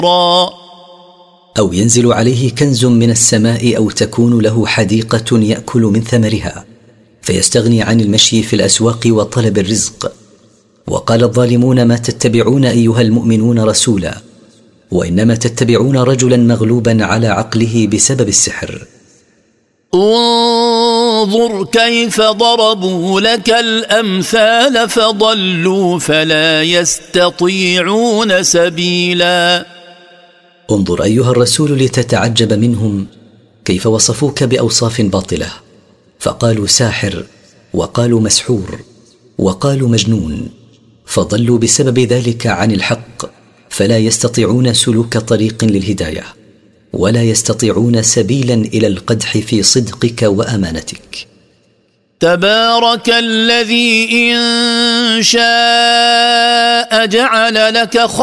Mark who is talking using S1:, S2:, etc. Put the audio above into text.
S1: أو ينزل عليه كنز من السماء أو تكون له حديقة يأكل من ثمرها فيستغني عن المشي في الأسواق وطلب الرزق. وقال الظالمون: ما تتبعون أيها المؤمنون رسولا، وإنما تتبعون رجلا مغلوبا على عقله بسبب السحر.
S2: انظر كيف ضربوا لك الأمثال فضلوا فلا يستطيعون سبيلا.
S1: انظر أيها الرسول لتتعجب منهم كيف وصفوك بأوصاف باطلة، فقالوا ساحر، وقالوا مسحور، وقالوا مجنون، فضلوا بسبب ذلك عن الحق، فلا يستطيعون سلوك طريق للهداية، ولا يستطيعون سبيلا إلى القدح في صدقك وأمانتك.
S2: تبارك الذي إن شاء جعل لك